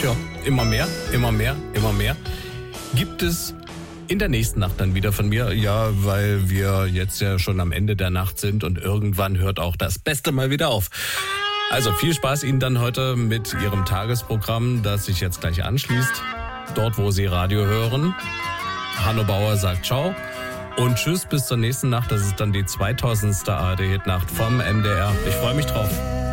ja, immer mehr, immer mehr, immer mehr. Gibt es in der nächsten Nacht dann wieder von mir, ja, weil wir jetzt ja schon am Ende der Nacht sind und irgendwann hört auch das Beste mal wieder auf. Also viel Spaß Ihnen dann heute mit Ihrem Tagesprogramm, das sich jetzt gleich anschließt. Dort, wo Sie Radio hören. Hanno Bauer sagt ciao und tschüss bis zur nächsten Nacht. Das ist dann die 2000. ARD-Hitnacht vom MDR. Ich freue mich drauf.